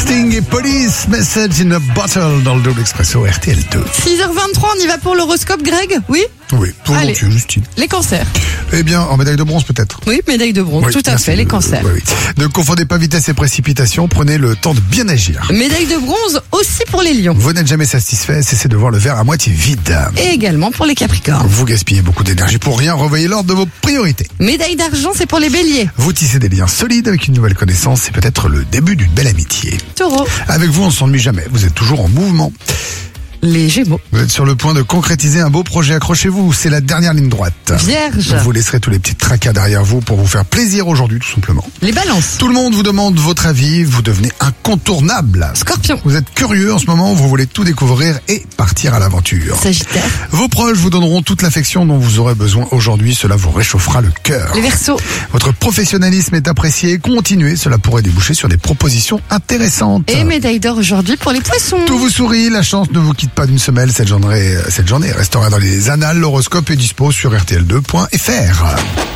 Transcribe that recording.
Sting et Police, Message in a Bottle dans le Double Expresso RTL2. 6h23, on y va pour l'horoscope, Greg? Oui? Oui, volontiers, Justine. Les cancers. Eh bien, en médaille de bronze peut-être. Oui, médaille de bronze, Oui, tout à merci. fait, les cancers. Oui. Ne confondez pas vitesse et précipitation, prenez le temps de bien agir. Médaille de bronze aussi pour les lions. Vous n'êtes jamais satisfait, cessez de voir le verre à moitié vide. Et également pour les capricornes. Vous gaspillez beaucoup d'énergie pour rien, revoyez l'ordre de vos priorités. Médaille d'argent, c'est pour les béliers. Vous tissez des liens solides avec une nouvelle connaissance, c'est peut-être le début d'une belle amitié. Taureau. Avec vous, on ne s'ennuie jamais, vous êtes toujours en mouvement. Les gémeaux. Vous êtes sur le point de concrétiser un beau projet, accrochez-vous, c'est la dernière ligne droite. Vierge. Vous laisserez tous les petits tracas derrière vous pour vous faire plaisir aujourd'hui, tout simplement. Les balances. Tout le monde vous demande votre avis, vous devenez incontournable. Scorpion. Vous êtes curieux en ce moment, vous voulez tout découvrir et partir à l'aventure. Sagittaire. Vos proches vous donneront toute l'affection dont vous aurez besoin aujourd'hui, cela vous réchauffera le cœur. Les Verseaux. Votre professionnalisme est apprécié, continuez, cela pourrait déboucher sur des propositions intéressantes. Et médaille d'or aujourd'hui pour les poissons. Tout vous sourit, la chance ne vous quitte pas d'une semelle, cette journée restera dans les annales, l'horoscope est dispo sur rtl2.fr.